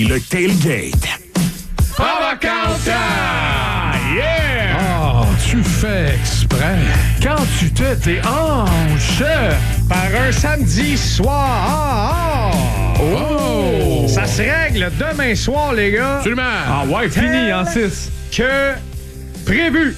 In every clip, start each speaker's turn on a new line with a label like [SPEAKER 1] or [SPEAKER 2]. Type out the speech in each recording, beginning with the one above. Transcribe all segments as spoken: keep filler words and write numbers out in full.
[SPEAKER 1] Le tailgate.
[SPEAKER 2] Provocante!
[SPEAKER 3] Yeah!
[SPEAKER 2] Oh, tu fais exprès.
[SPEAKER 3] Quand tu te déhanches
[SPEAKER 4] Par un samedi soir. Ah, ah.
[SPEAKER 2] Oh!
[SPEAKER 4] Ça se règle demain soir, les gars.
[SPEAKER 2] Absolument.
[SPEAKER 3] Ah ouais, fini en six.
[SPEAKER 4] Que prévu.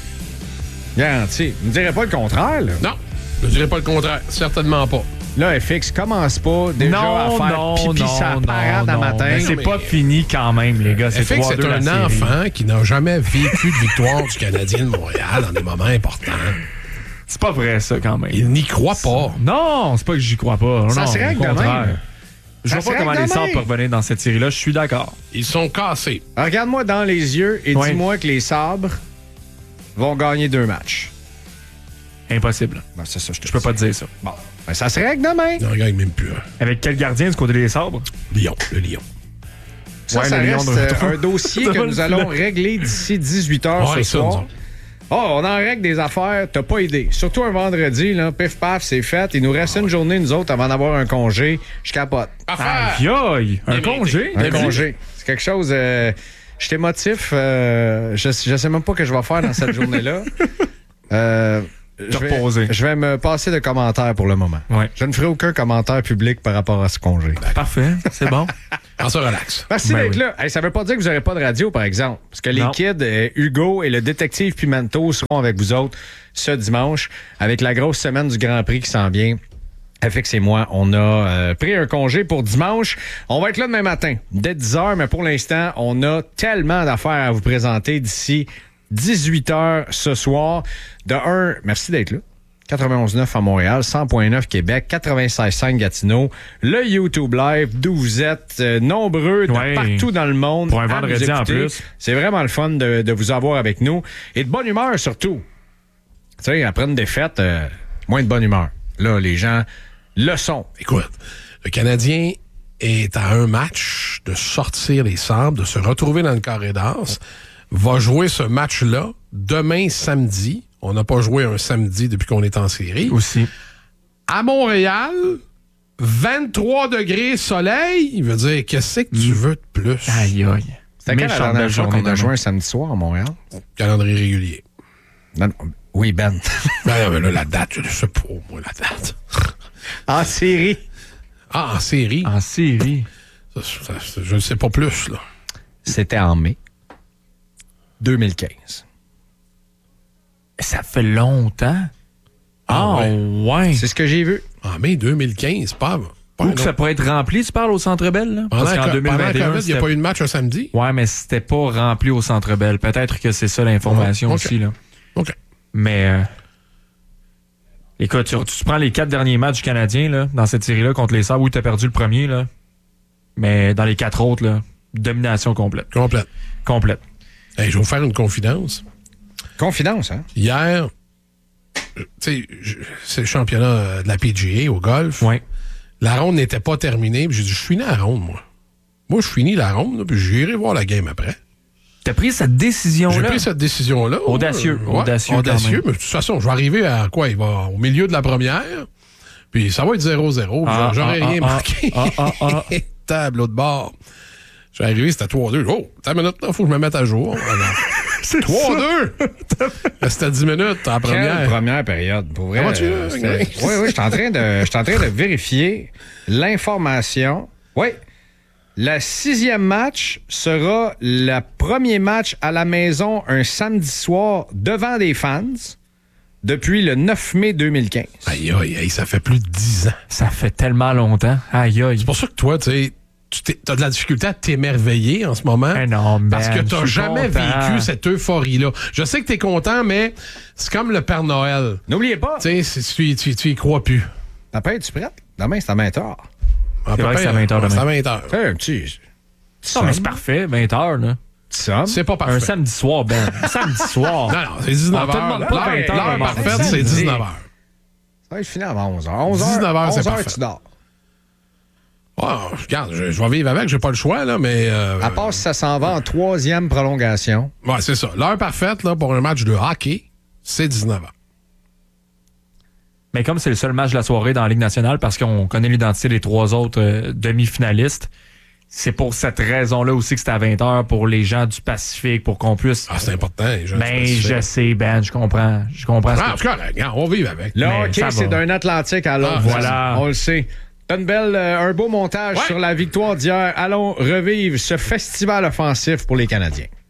[SPEAKER 4] Garanti. Ne dirais pas le contraire, là.
[SPEAKER 2] Non, je dirais pas le contraire. Certainement pas.
[SPEAKER 4] Là, F X, commence pas déjà
[SPEAKER 3] Non,
[SPEAKER 4] à faire
[SPEAKER 3] non,
[SPEAKER 4] pipi
[SPEAKER 3] non,
[SPEAKER 4] sa
[SPEAKER 3] non,
[SPEAKER 4] parade
[SPEAKER 3] non,
[SPEAKER 4] à matin.
[SPEAKER 3] mais c'est
[SPEAKER 2] mais-
[SPEAKER 3] pas fini quand même, les gars. C'est
[SPEAKER 2] F X,
[SPEAKER 3] trois deux
[SPEAKER 2] c'est un
[SPEAKER 3] la série.
[SPEAKER 2] enfant qui n'a jamais vécu de victoire du Canadien de Montréal dans des moments importants.
[SPEAKER 3] C'est pas vrai, ça, quand même.
[SPEAKER 2] Il n'y croit pas.
[SPEAKER 3] Non, c'est pas que j'y crois pas.
[SPEAKER 4] Ça
[SPEAKER 3] non,
[SPEAKER 4] se règle
[SPEAKER 3] au
[SPEAKER 4] de
[SPEAKER 3] contraire.
[SPEAKER 4] même.
[SPEAKER 3] Je
[SPEAKER 4] Ça
[SPEAKER 3] vois
[SPEAKER 4] se
[SPEAKER 3] pas comment
[SPEAKER 4] règle
[SPEAKER 3] les
[SPEAKER 4] de
[SPEAKER 3] Sabres
[SPEAKER 4] même.
[SPEAKER 3] peuvent revenir dans cette série-là. Je suis d'accord.
[SPEAKER 2] Ils sont cassés.
[SPEAKER 4] Regarde-moi dans les yeux et
[SPEAKER 3] Ouais.
[SPEAKER 4] dis-moi que les Sabres vont gagner deux matchs.
[SPEAKER 3] Impossible.
[SPEAKER 4] Ben, c'est ça, je te
[SPEAKER 3] Je peux
[SPEAKER 4] dis.
[SPEAKER 3] pas te dire ça.
[SPEAKER 4] Bon, ben, ça se règle demain.
[SPEAKER 2] Ils ne gagnent même plus. Hein.
[SPEAKER 3] Avec quel gardien du côté des Sabres?
[SPEAKER 2] Lion, le Lion.
[SPEAKER 4] Ça,
[SPEAKER 3] Ouais,
[SPEAKER 4] ça
[SPEAKER 3] le Lion
[SPEAKER 4] reste
[SPEAKER 3] de
[SPEAKER 4] euh,
[SPEAKER 3] retour.
[SPEAKER 4] un dossier que nous allons régler d'ici dix-huit heures
[SPEAKER 2] Ouais,
[SPEAKER 4] ce
[SPEAKER 2] ça, nous
[SPEAKER 4] soir.
[SPEAKER 2] autres.
[SPEAKER 4] Oh, on en règle des affaires, t'as pas idée. Surtout un vendredi, là, pif paf, c'est fait. Il nous reste une journée, nous autres, avant d'avoir un congé. Je capote.
[SPEAKER 3] Aïe, aïe! Un
[SPEAKER 2] Bien
[SPEAKER 3] congé?
[SPEAKER 4] Un
[SPEAKER 2] Bien
[SPEAKER 4] congé. C'est quelque chose. Euh, je suis émotif. euh, je, je sais même pas ce que je vais faire dans cette journée-là. Euh, je vais,
[SPEAKER 3] reposer.
[SPEAKER 4] je vais me passer de commentaires pour le moment.
[SPEAKER 3] Ouais.
[SPEAKER 4] Je ne ferai aucun commentaire public par rapport à ce congé.
[SPEAKER 3] Parfait, c'est bon.
[SPEAKER 2] On se relaxe.
[SPEAKER 4] Merci
[SPEAKER 3] Ben
[SPEAKER 4] d'être
[SPEAKER 3] oui.
[SPEAKER 4] là. Hey, ça veut pas dire que vous n'aurez pas de radio, par exemple. Parce que les
[SPEAKER 3] Non.
[SPEAKER 4] kids, euh, Hugo et le détective Pimento seront avec vous autres ce dimanche avec la grosse semaine du Grand Prix qui s'en vient. F X et moi, on a euh, pris un congé pour dimanche. On va être là demain matin, dès dix heures, mais pour l'instant, on a tellement d'affaires à vous présenter d'ici dix-huit heures ce soir. De un, merci d'être là. quatre-vingt-onze neuf à Montréal, cent neuf Québec, quatre-vingt-seize cinq Gatineau, le YouTube Live, d'où vous êtes euh, nombreux de
[SPEAKER 3] Ouais.
[SPEAKER 4] partout dans le monde.
[SPEAKER 3] Pour un
[SPEAKER 4] à nous
[SPEAKER 3] vendredi en
[SPEAKER 4] écouter.
[SPEAKER 3] plus.
[SPEAKER 4] C'est vraiment le fun de, de vous avoir avec nous. Et de bonne humeur surtout. Tu sais, après une défaite, euh, moins de bonne humeur. Là, les gens le sont.
[SPEAKER 2] Écoute, le Canadien est à un match de sortir les Sabres, de se retrouver dans le carré d'as, va jouer ce match-là demain samedi. On n'a pas joué un samedi depuis qu'on est en série.
[SPEAKER 3] Aussi.
[SPEAKER 2] À Montréal, vingt-trois degrés soleil. Il veut dire, qu'est-ce que tu veux de plus?
[SPEAKER 3] Aïe, aïe.
[SPEAKER 4] C'était quand la
[SPEAKER 3] Méchante
[SPEAKER 4] dernière
[SPEAKER 3] belle
[SPEAKER 4] fois
[SPEAKER 3] journée
[SPEAKER 4] qu'on a
[SPEAKER 3] demain.
[SPEAKER 4] joué un samedi soir à Montréal?
[SPEAKER 2] Calendrier régulier.
[SPEAKER 4] Non, non. Oui, Ben.
[SPEAKER 2] Ben non, mais là, la date, je ne sais pas, moi, la date.
[SPEAKER 4] En série.
[SPEAKER 2] Ah, en série?
[SPEAKER 3] En série.
[SPEAKER 2] Ça, ça, ça, je ne sais pas plus, là.
[SPEAKER 4] C'était en mai deux mille quinze.
[SPEAKER 3] Ça fait longtemps.
[SPEAKER 2] Ah,
[SPEAKER 3] Ah,
[SPEAKER 2] ouais.
[SPEAKER 3] ouais.
[SPEAKER 4] C'est ce que j'ai vu.
[SPEAKER 2] En mai deux mille quinze, pas... pas
[SPEAKER 3] Ou
[SPEAKER 2] un
[SPEAKER 3] que ça
[SPEAKER 2] autre.
[SPEAKER 3] pourrait être rempli, tu parles au Centre Bell, là?
[SPEAKER 2] Pendant,
[SPEAKER 3] Parce qu'en
[SPEAKER 2] que-
[SPEAKER 3] deux mille
[SPEAKER 2] pendant
[SPEAKER 3] vingt et
[SPEAKER 2] la
[SPEAKER 3] un,
[SPEAKER 2] COVID, il n'y a
[SPEAKER 3] c'était-
[SPEAKER 2] pas eu de match un samedi?
[SPEAKER 3] Ouais, mais c'était pas rempli au Centre Bell. Peut-être que c'est ça l'information
[SPEAKER 2] Ok.
[SPEAKER 3] aussi, là.
[SPEAKER 2] OK.
[SPEAKER 3] Mais, euh, écoute, tu, tu prends les quatre derniers matchs du Canadien, là, dans cette série-là, contre les Sabres, où tu as perdu le premier, là. Mais dans les quatre autres, là, domination complète.
[SPEAKER 2] Complète.
[SPEAKER 3] Complète.
[SPEAKER 2] Hey, je vais vous faire une confidence.
[SPEAKER 4] Confidence, hein?
[SPEAKER 2] Hier, euh, tu sais, je- c'est le championnat euh, de la P G A au golf.
[SPEAKER 3] Ouais.
[SPEAKER 2] La ronde n'était pas terminée. Puis j'ai dit, je finis la ronde, moi. Moi, je finis la ronde, là, puis j'irai voir la game après.
[SPEAKER 3] T'as pris cette décision-là?
[SPEAKER 2] J'ai pris cette décision-là.
[SPEAKER 3] Audacieux,
[SPEAKER 2] Ouais,
[SPEAKER 3] audacieux
[SPEAKER 2] Audacieux,
[SPEAKER 3] quand même.
[SPEAKER 2] mais de toute façon, je vais arriver à quoi? Il va au milieu de la première, puis ça va être zéro zéro.
[SPEAKER 3] Ah,
[SPEAKER 2] J'aurais
[SPEAKER 3] ah,
[SPEAKER 2] rien
[SPEAKER 3] ah,
[SPEAKER 2] marqué.
[SPEAKER 3] ah, ah, ah.
[SPEAKER 2] Tableau de bord. Je suis arrivé, c'était trois deux. Oh, t'as une minute, il faut que je me mette à jour. trois deux! C'était dix minutes en
[SPEAKER 4] Quelle
[SPEAKER 2] première.
[SPEAKER 4] première période. Pour vrai.
[SPEAKER 2] Comment tu
[SPEAKER 4] euh,
[SPEAKER 2] veux,
[SPEAKER 4] c'était-
[SPEAKER 2] Greg?
[SPEAKER 4] oui, oui, je suis en train de, je suis en train de vérifier l'information. Oui. Le sixième match sera le premier match à la maison un samedi soir devant des fans depuis le neuf mai deux mille quinze.
[SPEAKER 2] Aïe, aïe, aïe, ça fait plus de dix ans.
[SPEAKER 3] Ça fait tellement longtemps. Aïe, aïe.
[SPEAKER 2] C'est pour ça que toi, tu sais, tu as de la difficulté à t'émerveiller en ce moment.
[SPEAKER 3] Eh non, man,
[SPEAKER 2] parce que tu
[SPEAKER 3] je
[SPEAKER 2] n'as
[SPEAKER 3] suis
[SPEAKER 2] jamais
[SPEAKER 3] content.
[SPEAKER 2] vécu cette euphorie-là. Je sais que tu es content, mais c'est comme le Père Noël.
[SPEAKER 4] N'oubliez pas,
[SPEAKER 2] Tu sais, c'est- tu, tu, tu y crois plus.
[SPEAKER 4] papa, es-tu prête? Demain, c'est à vingt heures.
[SPEAKER 2] À peu
[SPEAKER 3] vrai que
[SPEAKER 2] près,
[SPEAKER 3] c'est à vingt heures
[SPEAKER 2] ouais,
[SPEAKER 3] demain.
[SPEAKER 2] C'est à vingt heures.
[SPEAKER 4] Fais un petit.
[SPEAKER 3] Non, mais c'est parfait, vingt heures, là.
[SPEAKER 4] Somme.
[SPEAKER 2] C'est pas parfait.
[SPEAKER 3] Un samedi soir, Ben. Un samedi soir.
[SPEAKER 2] Non, non, c'est dix-neuf
[SPEAKER 3] On te
[SPEAKER 2] heures.
[SPEAKER 3] demande pas vingt heures,
[SPEAKER 2] L'heure
[SPEAKER 3] un
[SPEAKER 2] parfaite,
[SPEAKER 3] mardi.
[SPEAKER 2] c'est dix-neuf heures.
[SPEAKER 4] Ça va être fini avant onze heures. onze heures,
[SPEAKER 2] dix-neuf heures, c'est
[SPEAKER 4] onze heures,
[SPEAKER 2] parfait.
[SPEAKER 4] tu dors.
[SPEAKER 2] Oh, regarde, je, je vais vivre avec, j'ai pas le choix, là, mais... Euh,
[SPEAKER 4] À part si ça s'en va en troisième prolongation.
[SPEAKER 2] ouais, c'est ça. L'heure parfaite, là, pour un match de hockey, c'est dix-neuf heures.
[SPEAKER 3] Mais comme c'est le seul match de la soirée dans la Ligue nationale, parce qu'on connaît l'identité des trois autres euh, demi-finalistes, c'est pour cette raison-là aussi que c'est à vingt heures pour les gens du Pacifique, pour qu'on puisse...
[SPEAKER 2] Ah, c'est important, les gens
[SPEAKER 3] Ben,
[SPEAKER 2] du Pacifique.
[SPEAKER 3] je sais, Ben, je comprends. Je comprends.
[SPEAKER 2] Ah, c'est correct, regarde, on vive avec.
[SPEAKER 4] Le
[SPEAKER 3] Mais
[SPEAKER 4] hockey,
[SPEAKER 3] ça
[SPEAKER 4] c'est
[SPEAKER 3] va.
[SPEAKER 4] d'un Atlantique à l'autre.
[SPEAKER 3] Ah, voilà.
[SPEAKER 4] On le sait. T'as une belle, euh, un beau montage
[SPEAKER 2] Ouais.
[SPEAKER 4] sur la victoire d'hier. Allons revivre ce festival offensif pour les Canadiens.